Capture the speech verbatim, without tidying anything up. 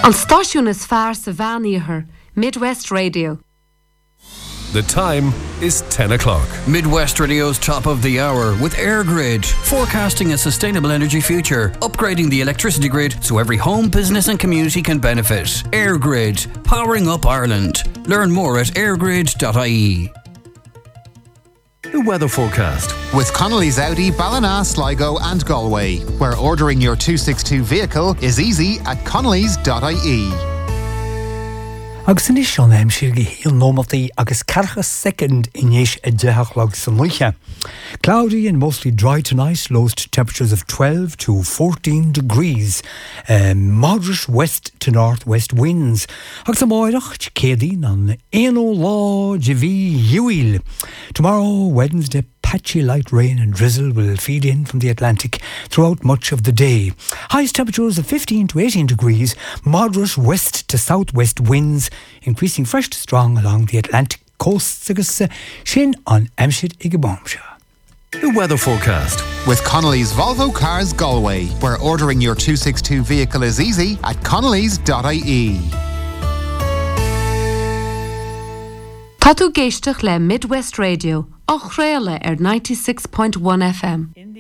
An stáisiún is fearr sa bhean Midwest Radio. The time is ten o'clock. Midwest Radio's top of the hour with AirGrid, forecasting a sustainable energy future, upgrading the electricity grid so every home, business and community can benefit. AirGrid, powering up Ireland. Learn more at airgrid dot I E. The weather forecast. With Connolly's Audi, Ballina, Sligo and Galway, where ordering your two sixty-two vehicle is easy at connellys dot I E. Agus in is an aimsir geheel nómataí agus carchas second inis a dehachlog san luiche. Cloudy and mostly dry tonight, lowest temperatures of twelve to fourteen degrees. Um, moderate west to northwest winds. Agus amoirach cédín an éanó lá de bhí Uil. Tomorrow, Wednesday, patchy light rain and drizzle will feed in from the Atlantic throughout much of the day. Highest temperatures of fifteen to eighteen degrees, moderate west to southwest winds, increasing fresh to strong along the Atlantic coast. Agus sin on Amshid Igabomsha. The weather forecast. With Connolly's Volvo Cars Galway, where ordering your two sixty-two vehicle is easy at connellys dot I E. Tá tú géisteach le Midwest Radio, och réile ar ninety-six point one F M.